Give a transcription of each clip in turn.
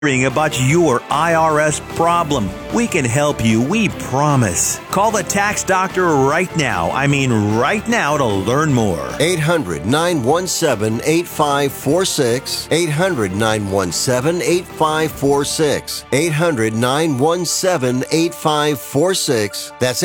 About your IRS problem. We can help you, we promise. Call the tax doctor right now. I mean right now to learn more. 800-917-8546. 800-917-8546. 800-917-8546. That's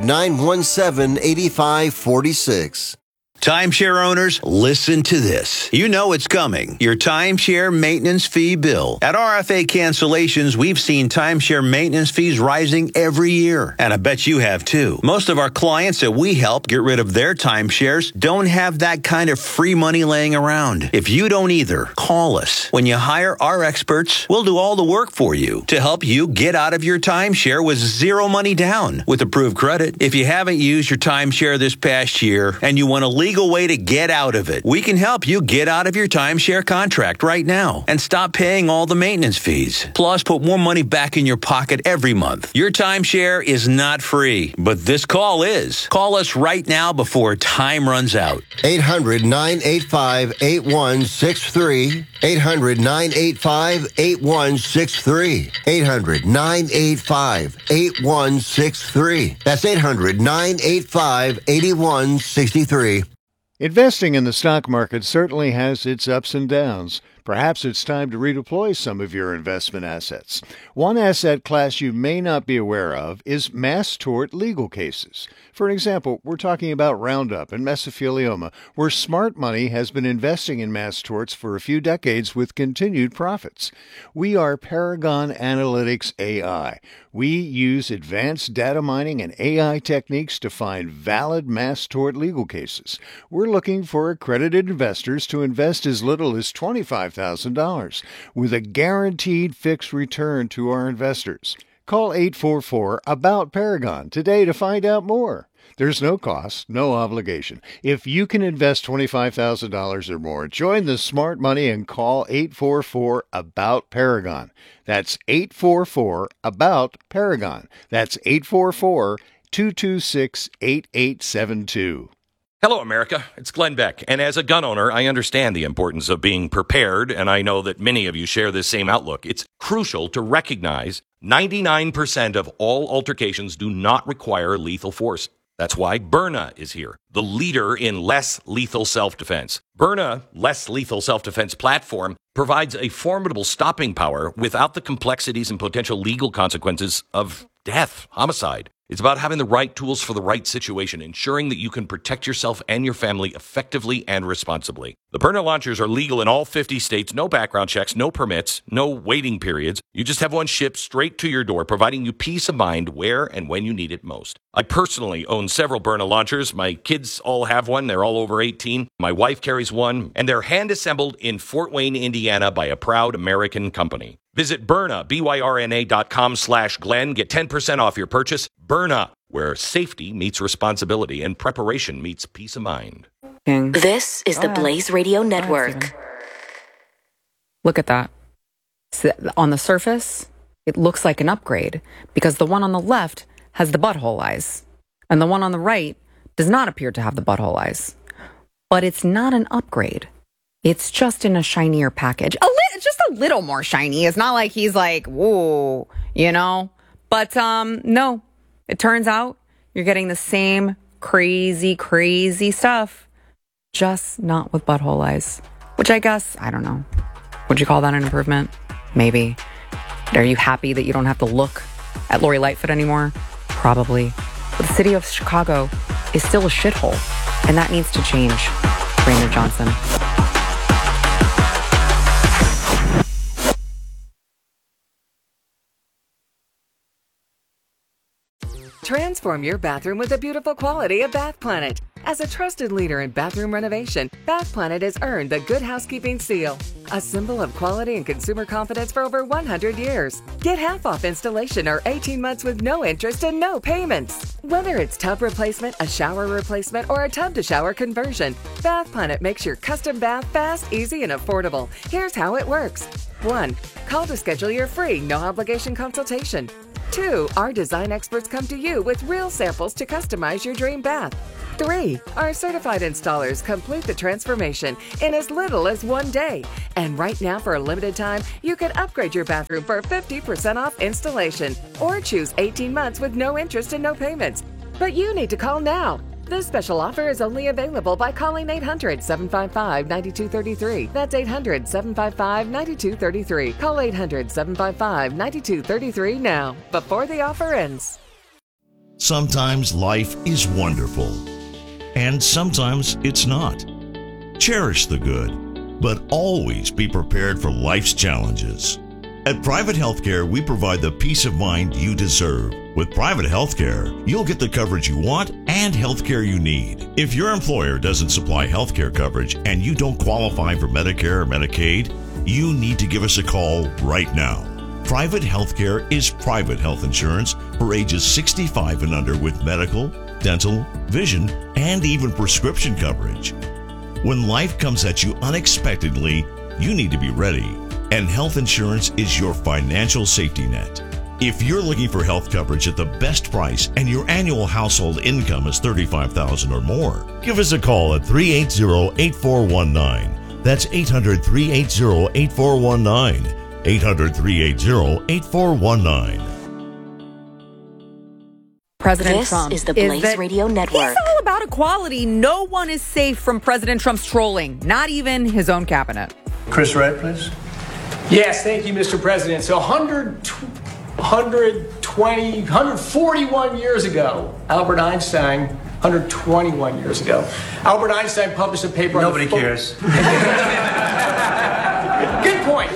800-917-8546. Timeshare owners, listen to this. You know it's coming. Your timeshare maintenance fee bill. At RFA Cancellations, we've seen timeshare maintenance fees rising every year. And I bet you have too. Most of our clients that we help get rid of their timeshares don't have that kind of free money laying around. If you don't either, call us. When you hire our experts, we'll do all the work for you to help you get out of your timeshare with zero money down with approved credit. If you haven't used your timeshare this past year and you want to legal way to get out of it, we can help you get out of your timeshare contract right now and stop paying all the maintenance fees. Plus, put more money back in your pocket every month. Your timeshare is not free, but this call is. Call us right now before time runs out. 800-985-8163. 800-985-8163. 800-985-8163. That's 800-985-8163. Investing in the stock market certainly has its ups and downs. Perhaps it's time to redeploy some of your investment assets. One asset class you may not be aware of is mass tort legal cases. For example, we're talking about Roundup and mesothelioma, where smart money has been investing in mass torts for a few decades with continued profits. We are Paragon Analytics AI. We use advanced data mining and AI techniques to find valid mass tort legal cases. We're looking for accredited investors to invest as little as $25,000 with a guaranteed fixed return to our investors. Call 844-ABOUT-PARAGON today to find out more. There's no cost, no obligation. If you can invest $25,000 or more, join the smart money and call 844-ABOUT-PARAGON. That's 844-ABOUT-PARAGON. That's 844-226-8872. Hello, America. It's Glenn Beck. And as a gun owner, I understand the importance of being prepared, and I know that many of you share this same outlook. It's crucial to recognize 99% of all altercations do not require lethal force. That's why Byrna is here, the leader in less lethal self-defense. Byrna, less lethal self-defense platform, provides a formidable stopping power without the complexities and potential legal consequences of death, homicide. It's about having the right tools for the right situation, ensuring that you can protect yourself and your family effectively and responsibly. The Byrna launchers are legal in all 50 states, no background checks, no permits, no waiting periods. You just have one shipped straight to your door, providing you peace of mind where and when you need it most. I personally own several Byrna launchers. My kids all have one. They're all over 18. My wife carries one, and they're hand-assembled in Fort Wayne, Indiana by a proud American company. Visit Byrna, BYRNA.com/Glenn. Get 10% off your purchase. Byrna, where safety meets responsibility and preparation meets peace of mind. This is the Blaze Radio Network. Look at that. So on the surface, it looks like an upgrade because the one on the left has the butthole eyes and the one on the right does not appear to have the butthole eyes. But it's not an upgrade. It's just in a shinier package. Just a little more shiny. It's not like he's like, whoa, you know? But no, it turns out you're getting the same crazy stuff, just not with butthole eyes. Which I guess, I don't know. Would you call that an improvement? Maybe. Are you happy that you don't have to look at Lori Lightfoot anymore? Probably. But the city of Chicago is still a shithole, and that needs to change. Brandon Johnson. Transform your bathroom with the beautiful quality of Bath Planet. As a trusted leader in bathroom renovation, Bath Planet has earned the Good Housekeeping seal, a symbol of quality and consumer confidence for over 100 years. Get half off installation or 18 months with no interest and no payments. Whether it's tub replacement, a shower replacement, or a tub-to-shower conversion, Bath Planet makes your custom bath fast, easy, and affordable. Here's how it works. 1. Call to schedule your free, no-obligation consultation. 2, our design experts come to you with real samples to customize your dream bath. 3, our certified installers complete the transformation in as little as 1 day. And right now, for a limited time, you can upgrade your bathroom for 50% off installation or choose 18 months with no interest and no payments. But you need to call now. This special offer is only available by calling 800-755-9233. That's 800-755-9233. Call 800-755-9233 now, before the offer ends. Sometimes life is wonderful, and sometimes it's not. Cherish the good, but always be prepared for life's challenges. At Private Healthcare, we provide the peace of mind you deserve. With Private Healthcare, you'll get the coverage you want and healthcare you need. If your employer doesn't supply healthcare coverage and you don't qualify for Medicare or Medicaid, you need to give us a call right now. Private Healthcare is private health insurance for ages 65 and under with medical, dental, vision, and even prescription coverage. When life comes at you unexpectedly, you need to be ready. And health insurance is your financial safety net. If you're looking for health coverage at the best price and your annual household income is $35,000 or more, give us a call at 380-8419. That's 800-380-8419. 800-380-8419. President This Trump is the Blaze Radio Network. He's all about equality. No one is safe from President Trump's trolling, not even his own cabinet. Chris Wright, please. Yes, thank you, Mr. President. So 141 years ago, Albert Einstein, 121 years ago, Albert Einstein published a paper Nobody cares. Good point.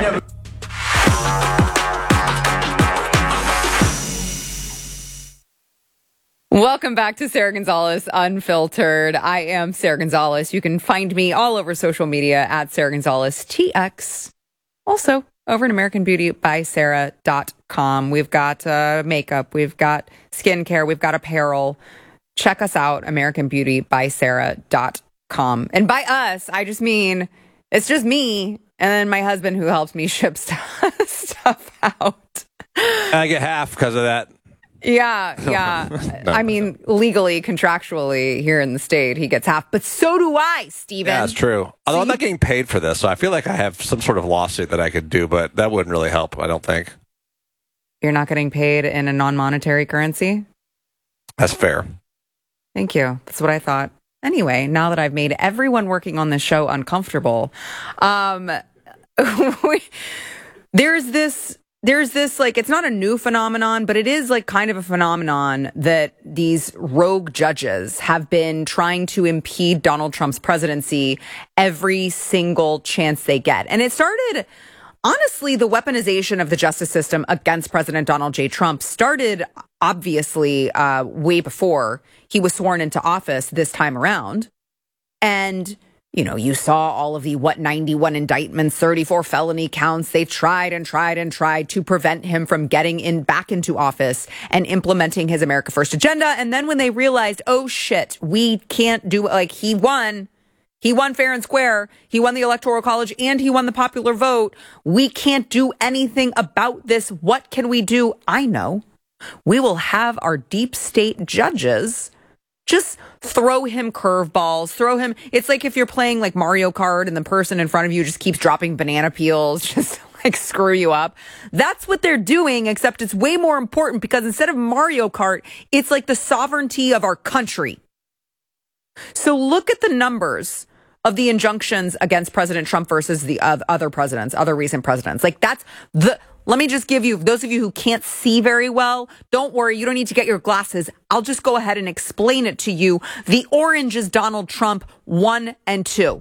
Welcome back to Sarah Gonzalez Unfiltered. I am Sarah Gonzalez. You can find me all over social media at Sarah Gonzalez TX. Also, over at AmericanBeautyBySarah.com. We've got makeup, we've got skincare, we've got apparel. Check us out, AmericanBeautyBySarah.com. And by us, I just mean, it's just me and then my husband who helps me ship stuff out. I get half because of that. Yeah. I mean, legally, contractually, here in the state, he gets half. But so do I, Steven. Yeah, that's true. Although I'm not getting paid for this, so I feel like I have some sort of lawsuit that I could do, but that wouldn't really help, I don't think. You're not getting paid in a non-monetary currency? That's fair. Thank you. That's what I thought. Anyway, now that I've made everyone working on this show uncomfortable, there's this, like, it's not a new phenomenon, but it is like kind of a phenomenon that these rogue judges have been trying to impede Donald Trump's presidency every single chance they get. And it started, honestly, the weaponization of the justice system against President Donald J. Trump started, obviously, way before he was sworn into office this time around. And you know, you saw all of the 91 indictments, 34 felony counts. They tried to prevent him from getting back into office and implementing his America First agenda. And then when they realized, oh shit, we can't do it, like he won fair and square. He won the Electoral College and he won the popular vote. We can't do anything about this. What can we do? I know. We will have our deep state judges just throw him curveballs, it's like if you're playing like Mario Kart and the person in front of you just keeps dropping banana peels, just to, like, screw you up. That's what they're doing, except it's way more important because instead of Mario Kart, it's like the sovereignty of our country. So look at the numbers of the injunctions against President Trump versus the other recent presidents. Like let me just give you, those of you who can't see very well, don't worry, you don't need to get your glasses. I'll just go ahead and explain it to you. The orange is Donald Trump 1 and 2.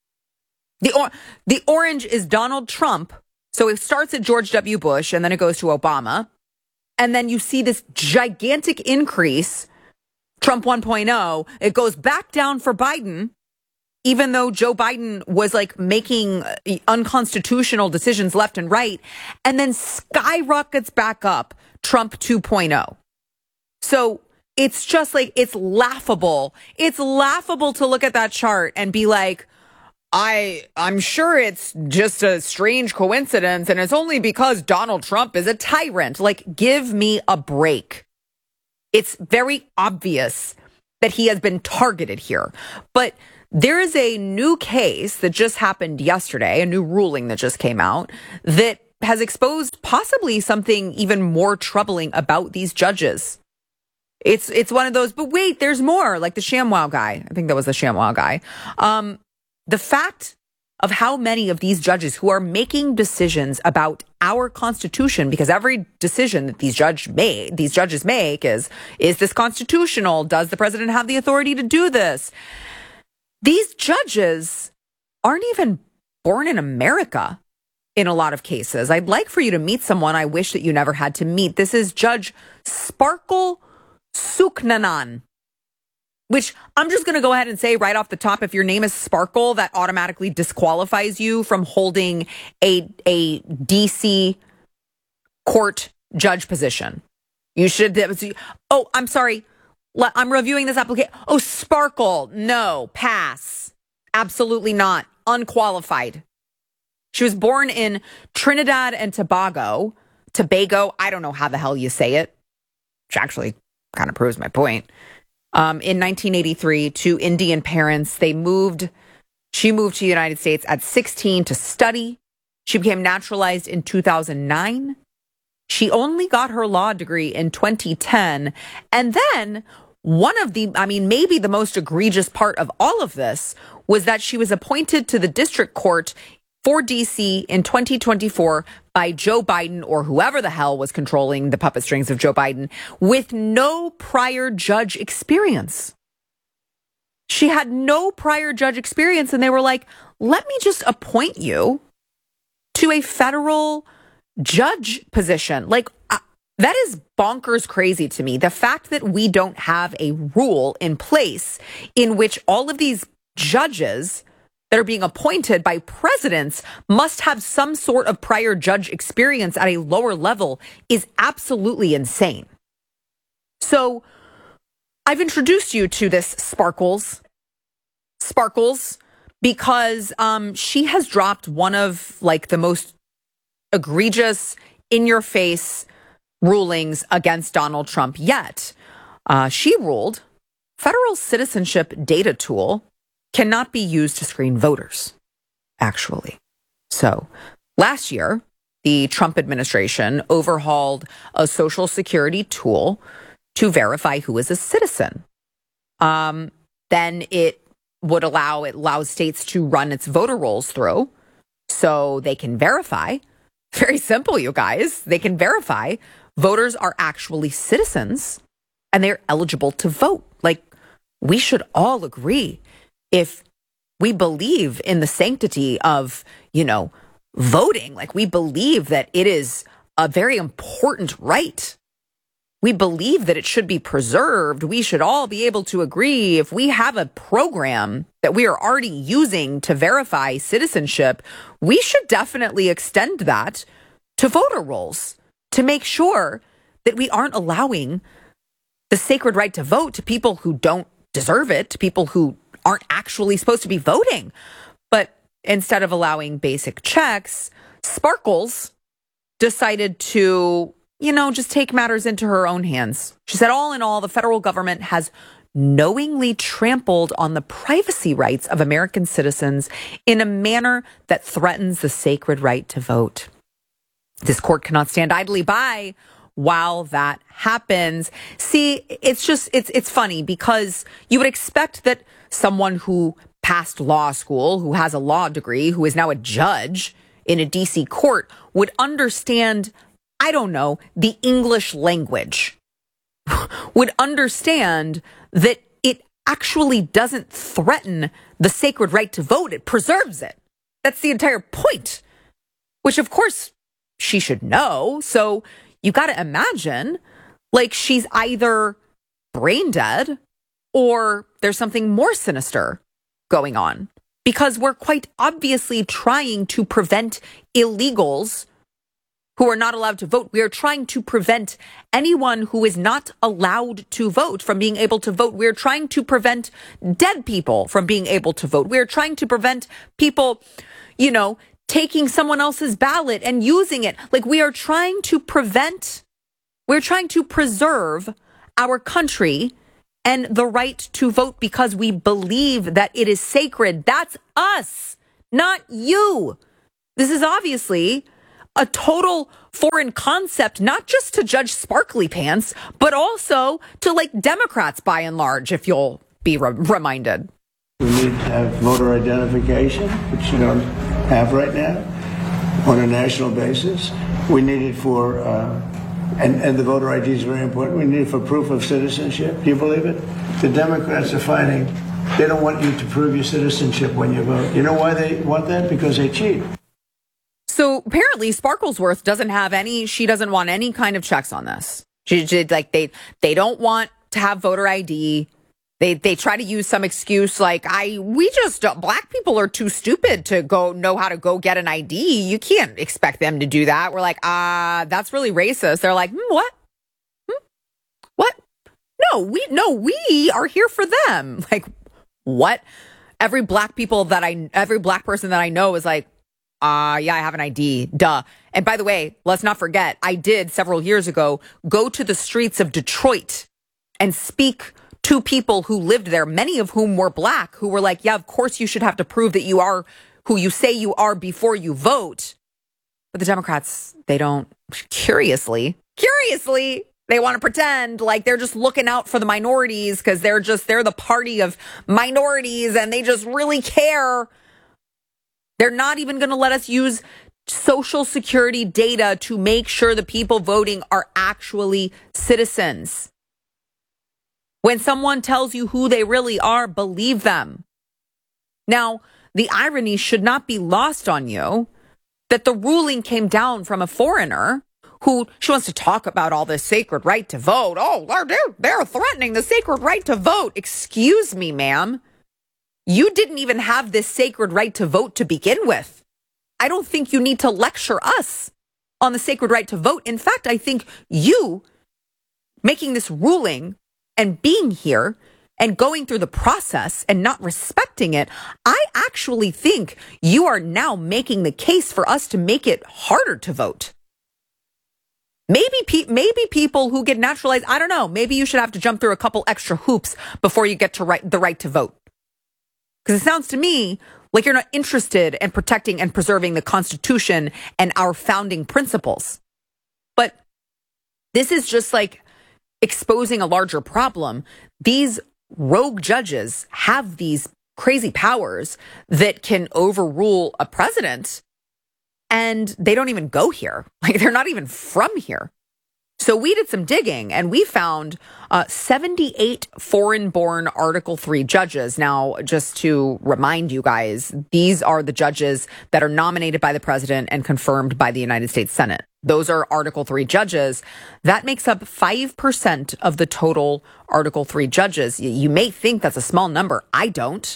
The orange is Donald Trump. So it starts at George W. Bush and then it goes to Obama. And then you see this gigantic increase, Trump 1.0. It goes back down for Biden, even though Joe Biden was like making unconstitutional decisions left and right, and then skyrockets back up Trump 2.0. So it's just like, it's laughable. It's laughable to look at that chart and be like, I'm sure it's just a strange coincidence, and it's only because Donald Trump is a tyrant. Like, give me a break. It's very obvious that he has been targeted here. But there is a new case that just happened yesterday, a new ruling that just came out, that has exposed possibly something even more troubling about these judges. It's one of those, but wait, there's more, like the ShamWow guy. I think that was the ShamWow guy. The fact of how many of these judges who are making decisions about our Constitution, because every decision that these judges make is this constitutional? Does the president have the authority to do this? These judges aren't even born in America in a lot of cases. I'd like for you to meet someone I wish that you never had to meet. This is Judge Sparkle Suknanan, which I'm just going to go ahead and say right off the top, if your name is Sparkle, that automatically disqualifies you from holding a DC court judge position. You should, I'm sorry. I'm reviewing this application. Oh, Sparkle. No, pass. Absolutely not. Unqualified. She was born in Trinidad and Tobago. I don't know how the hell you say it. Which actually kind of proves my point. In 1983 to Indian parents. She moved to the United States at 16 to study. She became naturalized in 2009. She only got her law degree in 2010. And then maybe the most egregious part of all of this was that she was appointed to the district court for DC in 2024 by Joe Biden, or whoever the hell was controlling the puppet strings of Joe Biden, with no prior judge experience. She had no prior judge experience, and they were like, let me just appoint you to a federal judge position. Like, that is bonkers crazy to me. The fact that we don't have a rule in place in which all of these judges that are being appointed by presidents must have some sort of prior judge experience at a lower level is absolutely insane. So I've introduced you to this Sparkles, because she has dropped one of like the most egregious, in-your-face rulings against Donald Trump yet. She ruled federal citizenship data tool cannot be used to screen voters, actually. So last year, the Trump administration overhauled a Social Security tool to verify who is a citizen. Then it allows states to run its voter rolls through so they can verify. Very simple, you guys. They can verify voters are actually citizens and they're eligible to vote. Like, we should all agree, if we believe in the sanctity of, voting, like we believe that it is a very important right. We believe that it should be preserved. We should all be able to agree, if we have a program that we are already using to verify citizenship, we should definitely extend that to voter rolls to make sure that we aren't allowing the sacred right to vote to people who don't deserve it, to people who aren't actually supposed to be voting. But instead of allowing basic checks, Sparkles decided to, just take matters into her own hands. She said, all in all, the federal government has knowingly trampled on the privacy rights of American citizens in a manner that threatens the sacred right to vote. This court cannot stand idly by while that happens. See, it's funny because you would expect that someone who passed law school, who has a law degree, who is now a judge in a DC court would understand, I don't know, the English language, would understand that it actually doesn't threaten the sacred right to vote. It preserves it. That's the entire point, which of course she should know. So you got to imagine, like, she's either brain dead or there's something more sinister going on, because we're quite obviously trying to prevent illegals who are not allowed to vote. We are trying to prevent anyone who is not allowed to vote from being able to vote. We're trying to prevent dead people from being able to vote. We're trying to prevent people, taking someone else's ballot and using it. Like, we're trying to preserve our country and the right to vote because we believe that it is sacred. That's us, not you. This is obviously a total foreign concept, not just to Judge Sparkly Pants, but also to Democrats by and large, if you'll be reminded. We need to have voter identification, which you don't have right now, on a national basis. We need it for, and the voter ID is very important, we need it for proof of citizenship. Do you believe it? The Democrats are fighting. They don't want you to prove your citizenship when you vote. You know why they want that? Because they cheat. So apparently Sparklesworth she doesn't want any kind of checks on this. They don't want to have voter ID. They try to use some excuse black people are too stupid to know how to go get an ID. You can't expect them to do that. We're like, that's really racist. They're like, what? What? No, we are here for them. Like, what? Every black person that I know is like, yeah, I have an ID. Duh. And by the way, let's not forget, I did several years ago go to the streets of Detroit and speak to people who lived there, many of whom were black, who were like, yeah, of course you should have to prove that you are who you say you are before you vote. But the Democrats, they don't, curiously, they want to pretend like they're just looking out for the minorities because they're the party of minorities and they just really care. They're not even going to let us use Social Security data to make sure the people voting are actually citizens. When someone tells you who they really are, believe them. Now, the irony should not be lost on you that the ruling came down from a foreigner who she wants to talk about all this sacred right to vote. Oh, they're threatening the sacred right to vote. Excuse me, ma'am. You didn't even have this sacred right to vote to begin with. I don't think you need to lecture us on the sacred right to vote. In fact, I think you making this ruling and being here and going through the process and not respecting it, I actually think you are now making the case for us to make it harder to vote. Maybe people who get naturalized, I don't know, maybe you should have to jump through a couple extra hoops before you get to the right to vote. Because it sounds to me like you're not interested in protecting and preserving the Constitution and our founding principles. But this is just like exposing a larger problem. These rogue judges have these crazy powers that can overrule a president, and they don't even go here. Like, they're not even from here. So we did some digging, and we found 78 foreign-born Article 3 judges. Now, just to remind you guys, these are the judges that are nominated by the president and confirmed by the United States Senate. Those are Article 3 judges. That makes up 5% of the total Article 3 judges. You may think that's a small number. I don't.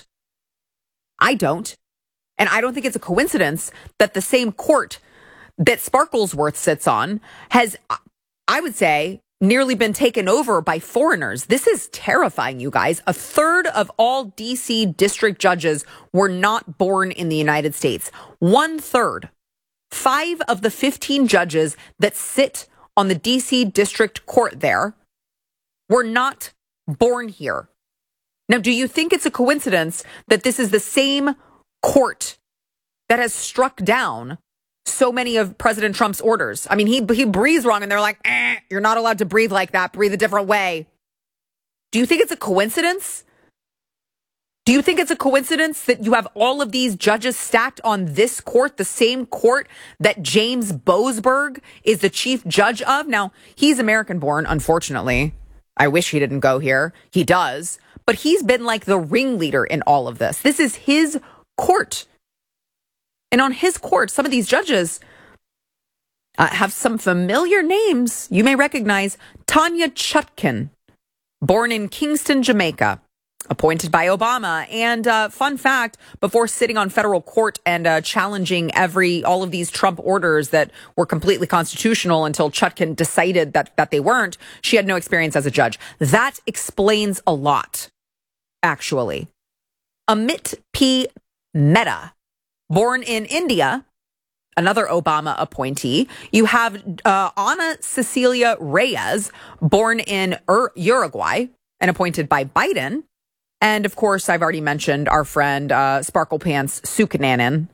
And I don't think it's a coincidence that the same court that Sparklesworth sits on has, I would say, nearly been taken over by foreigners. This is terrifying, you guys. A third of all D.C. district judges were not born in the United States. 1/3. 5 of the 15 judges that sit on the D.C. district court there were not born here. Now, do you think it's a coincidence that this is the same court that has struck down so many of President Trump's orders? I mean, he breathes wrong and they're like, you're not allowed to breathe like that. Breathe a different way. Do you think it's a coincidence? Do you think it's a coincidence that you have all of these judges stacked on this court, the same court that James Boasberg is the chief judge of? Now, he's American born, unfortunately. I wish he didn't go here. He does. But he's been like the ringleader in all of this. This is his court. And on his court, some of these judges have some familiar names you may recognize. Tanya Chutkan, born in Kingston, Jamaica. appointed by Obama. And fun fact, before sitting on federal court and challenging all of these Trump orders that were completely constitutional until Chutkan decided that they weren't, she had no experience as a judge. That explains a lot, actually. Amit P. Mehta, born in India, another Obama appointee. You have Ana Cecilia Reyes, born in Uruguay and appointed by Biden. And of course, I've already mentioned our friend Sparkle Pants Suknanan,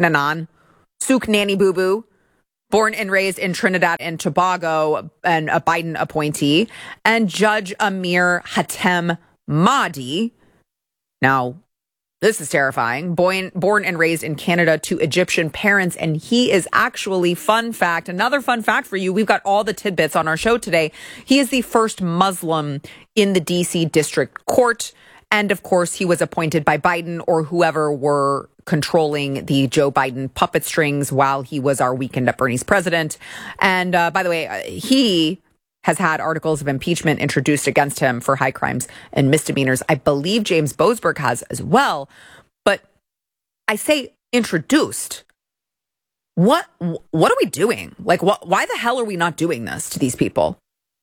Suk Nanny Boo Boo, born and raised in Trinidad and Tobago, and a Biden appointee. And Judge Amir Hatem Mahdi. Now, this is terrifying. Born and raised in Canada to Egyptian parents. And he is actually, another fun fact for you. We've got all the tidbits on our show today. He is the first Muslim in the D.C. District Court. And of course, he was appointed by Biden or whoever were controlling the Joe Biden puppet strings while he was our Weekend at Bernie's president. And by the way, he has had articles of impeachment introduced against him for high crimes and misdemeanors. I believe James Boasberg has as well. But I say introduced. What are we doing? Like, why the hell are we not doing this to these people?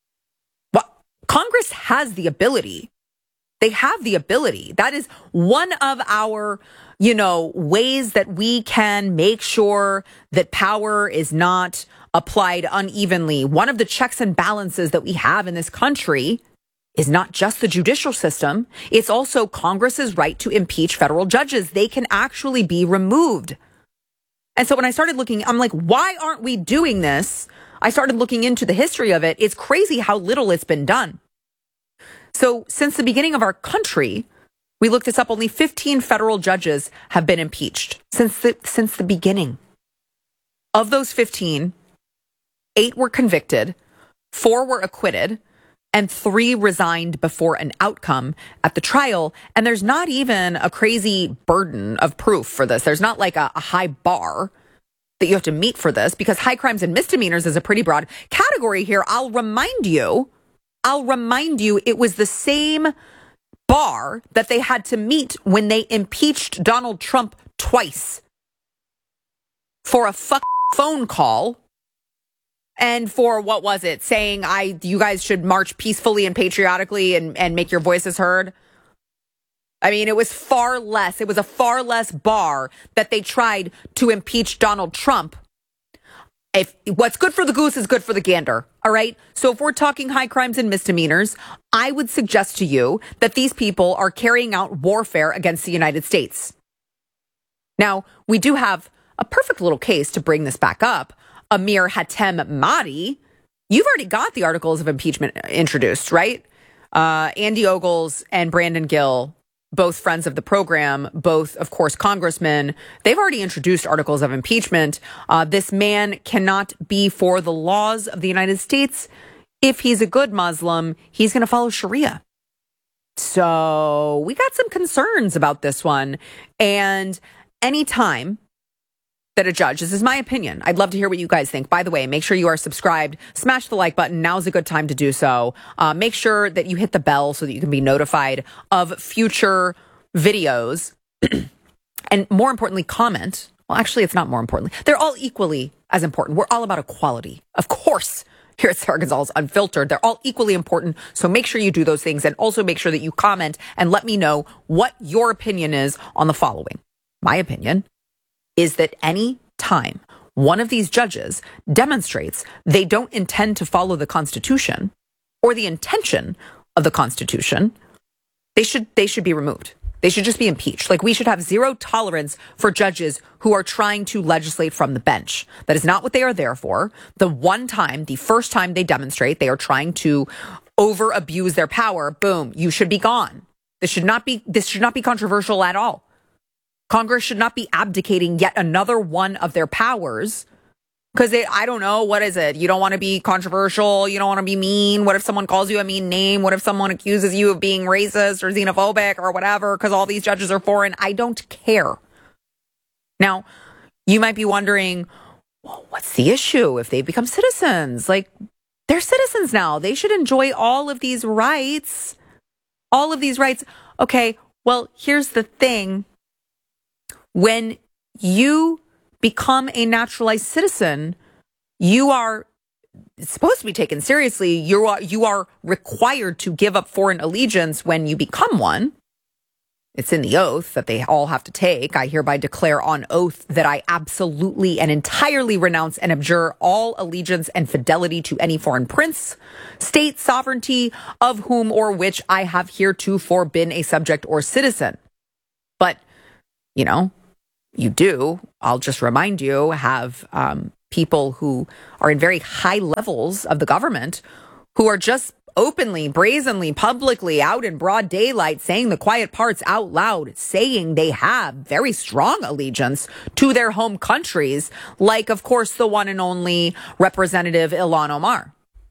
Congress has the ability. They have the ability. That is one of our, ways that we can make sure that power is not applied unevenly. One of the checks and balances that we have in this country is not just the judicial system. It's also Congress's right to impeach federal judges. They can actually be removed. And so when I started looking, I'm like, why aren't we doing this? I started looking into the history of it. It's crazy how little it's been done. So since the beginning of our country, we looked this up, only 15 federal judges have been impeached since the beginning. Of those 15, 8 were convicted, 4 were acquitted, and 3 resigned before an outcome at the trial. And there's not even a crazy burden of proof for this. There's not like a high bar that you have to meet for this, because high crimes and misdemeanors is a pretty broad category here. I'll remind you, it was the same bar that they had to meet when they impeached Donald Trump twice for a phone call and for, what was it, saying you guys should march peacefully and patriotically and make your voices heard. I mean, it was a far less bar that they tried to impeach Donald Trump. If what's good for the goose is good for the gander, all right? So if we're talking high crimes and misdemeanors, I would suggest to you that these people are carrying out warfare against the United States. Now, we do have a perfect little case to bring this back up. Amir Hatem Mahdi, you've already got the articles of impeachment introduced, right? Andy Ogles and Brandon Gill, both friends of the program, both, of course, congressmen, they've already introduced articles of impeachment. This man cannot be for the laws of the United States. If he's a good Muslim, he's going to follow Sharia. So we got some concerns about this one. And anytime that a judge, this is my opinion, I'd love to hear what you guys think. By the way, make sure you are subscribed. Smash the like button. Now's a good time to do so. Make sure that you hit the bell so that you can be notified of future videos. And more importantly, comment. Well, actually, it's not more importantly. They're all equally as important. We're all about equality. Of course, here at Sarah Gonzalez Unfiltered, they're all equally important. So make sure you do those things, and also make sure that you comment and let me know what your opinion is on the following. My opinion is that any time one of these judges demonstrates they don't intend to follow the Constitution or the intention of the Constitution, they should be removed. They should just be impeached. Like, we should have zero tolerance for judges who are trying to legislate from the bench. That is not what they are there for. The first time they demonstrate they are trying to over abuse their power, boom, you should be gone. This should not be controversial at all. Congress should not be abdicating yet another one of their powers because I don't know, what is it? You don't want to be controversial. You don't want to be mean. What if someone calls you a mean name? What if someone accuses you of being racist or xenophobic or whatever because all these judges are foreign? I don't care. Now, you might be wondering, well, what's the issue if they become citizens? Like, they're citizens now. They should enjoy all of these rights. All of these rights. Okay, well, here's the thing. When you become a naturalized citizen, you are supposed to be taken seriously. You are required to give up foreign allegiance when you become one. It's in the oath that they all have to take. I hereby declare on oath that I absolutely and entirely renounce and abjure all allegiance and fidelity to any foreign prince, state, sovereignty of whom or which I have heretofore been a subject or citizen. But, you know, you do, I'll just remind you, have people who are in very high levels of the government who are just openly, brazenly, publicly, out in broad daylight, saying the quiet parts out loud, saying they have very strong allegiance to their home countries, like, of course, the one and only Representative Ilhan Omar.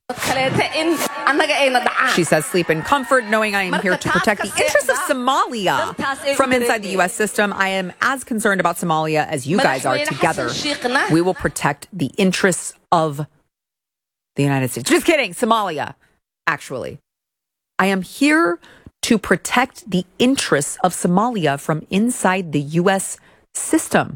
She says, sleep in comfort, knowing I am here to protect the interests of Somalia from inside the U.S. system. I am as concerned about Somalia as you guys are together. We will protect the interests of the United States. Just kidding, Somalia. Actually, I am here to protect the interests of Somalia from inside the U.S. system.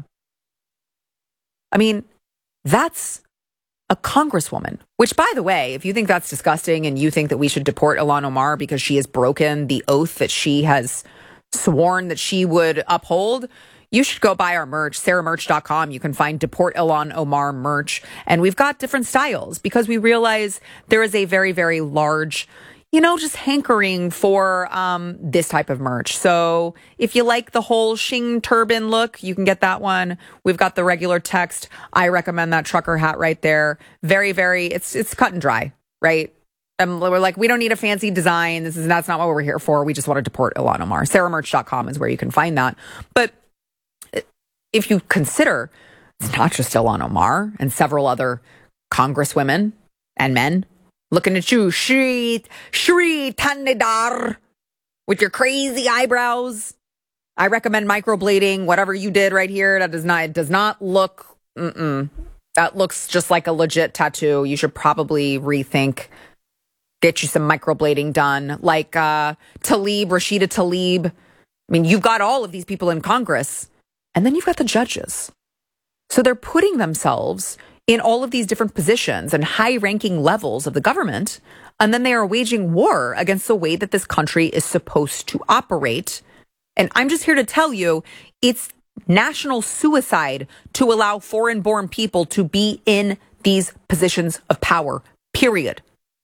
I mean, that's a congresswoman, which, by the way, if you think that's disgusting and you think that we should deport Ilhan Omar because she has broken the oath that she has sworn that she would uphold, you should go buy our merch, sarahmerch.com. You can find Deport Ilhan Omar merch. And we've got different styles because we realize there is a very, very large, just hankering for this type of merch. So if you like the whole shing turban look, you can get that one. We've got the regular text. I recommend that trucker hat right there. Very, very, it's cut and dry, right? We're like, we don't need a fancy design. That's not what we're here for. We just want to deport Ilhan Omar. sarahmerch.com is where you can find that. But if you consider it's not just Ilhan Omar and several other congresswomen and men looking at you, Shri Thanedar, with your crazy eyebrows. I recommend microblading, whatever you did right here. It does not look, that looks just like a legit tattoo. You should probably rethink, get you some microblading done. Like Rashida Tlaib. I mean, you've got all of these people in Congress. And then you've got the judges. So they're putting themselves in all of these different positions and high-ranking levels of the government, and then they are waging war against the way that this country is supposed to operate. And I'm just here to tell you, it's national suicide to allow foreign-born people to be in these positions of power, period.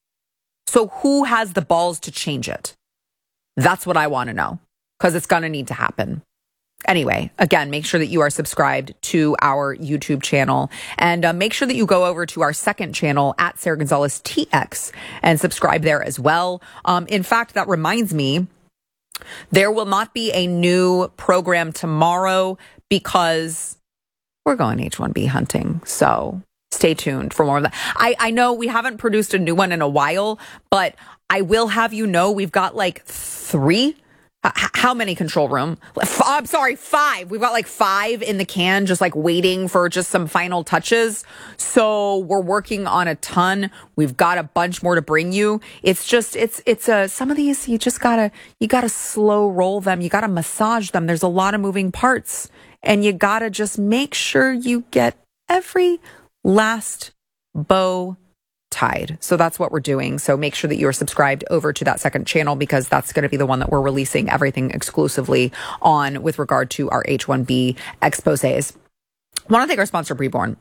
So who has the balls to change it? That's what I want to know, because it's going to need to happen. Anyway, again, make sure that you are subscribed to our YouTube channel and make sure that you go over to our second channel at Sarah Gonzalez TX and subscribe there as well. In fact, that reminds me, there will not be a new program tomorrow because we're going H-1B hunting. So stay tuned for more of that. I know we haven't produced a new one in a while, but I will have you know we've got like 3. How many control room? I'm sorry, 5. We've got like 5 in the can, just like waiting for just some final touches. So we're working on a ton. We've got a bunch more to bring you. It's just, some of these, you gotta slow roll them. You gotta massage them. There's a lot of moving parts and you gotta just make sure you get every last bow tied. So that's what we're doing. So make sure that you're subscribed over to that second channel because that's going to be the one that we're releasing everything exclusively on with regard to our H-1B exposés. I want to thank our sponsor, Preborn.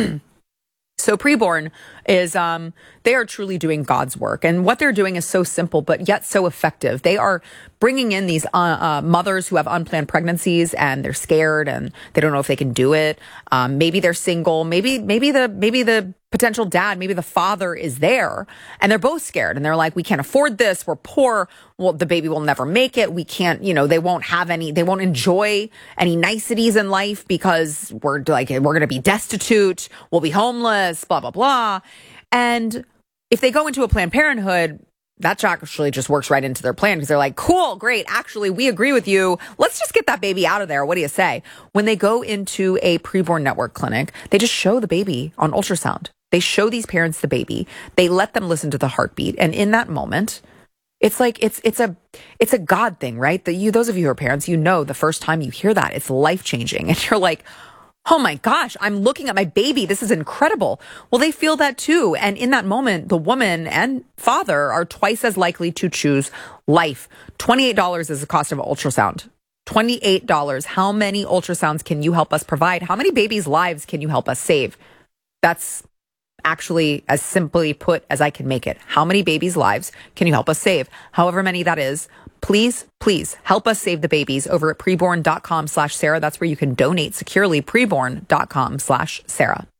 So Preborn is, they are truly doing God's work. And what they're doing is so simple, but yet so effective. They are bringing in these mothers who have unplanned pregnancies and they're scared and they don't know if they can do it. Maybe they're single. Maybe the potential dad, maybe the father is there and they're both scared and they're like, we can't afford this. We're poor. Well, the baby will never make it. We can't, they won't enjoy any niceties in life because we're going to be destitute. We'll be homeless, blah, blah, blah. And if they go into a Planned Parenthood, that actually just works right into their plan because they're like, cool, great. Actually, we agree with you. Let's just get that baby out of there. What do you say? When they go into a preborn network clinic, they just show the baby on ultrasound. They show these parents the baby. They let them listen to the heartbeat. And in that moment, It's like it's a God thing, right? Those of you who are parents, you know, the first time you hear that, it's life-changing. And you're like, oh my gosh, I'm looking at my baby. This is incredible. Well, they feel that too. And in that moment, the woman and father are twice as likely to choose life. $28 is the cost of an ultrasound. $28. How many ultrasounds can you help us provide? How many babies' lives can you help us save? That's actually as simply put as I can make it. How many babies' lives can you help us save? However many that is, please help us save the babies over at preborn.com/Sarah. That's where you can donate securely, preborn.com/Sarah.